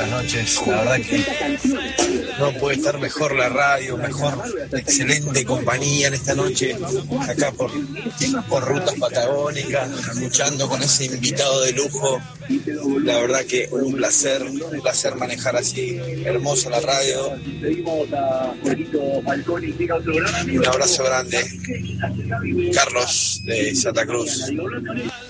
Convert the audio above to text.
buenas noches. La verdad que no puede estar mejor la radio, mejor, excelente compañía en esta noche, acá por rutas patagónicas, luchando con ese invitado de lujo. La verdad que un placer manejar así, hermosa la radio. Un abrazo grande, Carlos de Santa Cruz.